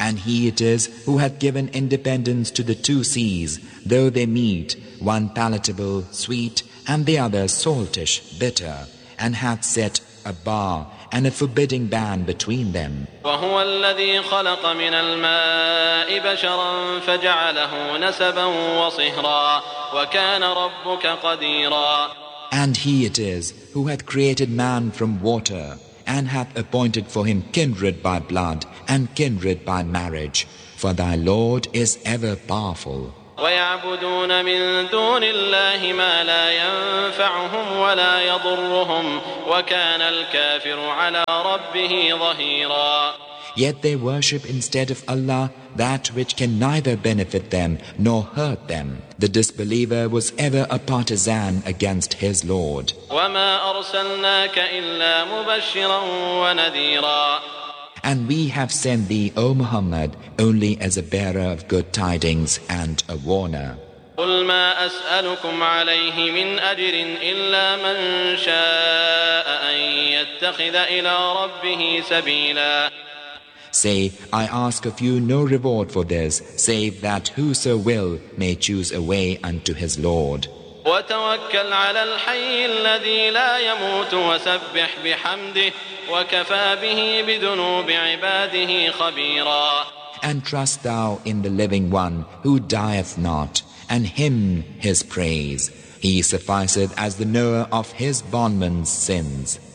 And He it is who hath given independence to the two seas, though they meet, one palatable, sweet, and the other saltish, bitter, and hath set a bar and a forbidding ban between them. وهو الذي خلق من الماء بشرا فجعله نسبا وصهرا وكان ربك قديرا. And He it is who hath created man from water, and hath appointed for him kindred by blood and kindred by marriage, for thy Lord is ever powerful. ويعبدون من دون الله ما لا ينفعهم ولا يضرهم وكان الكافر على ربه ظهيرا. Yet they worship instead of Allah that which can neither benefit them nor hurt them. The disbeliever was ever a partisan against his Lord. وما أرسلناك إلا مبشرا ونذيرا. And we have sent thee, O Muhammad, only as a bearer of good tidings and a warner. قل ما أسألكم عليه من أجر إلا من شاء أن يتخذ إلى ربه سبيلا. Say, I ask of you no reward for this, save that whoso will may choose a way unto his Lord. وتوكل على الحي الذي لا يموت وسبح بحمده وكفى به بذنوب عباده خبيرا. And trust thou in the living one who dieth not, and him his praise. He sufficeth as the knower of his bondman's sins.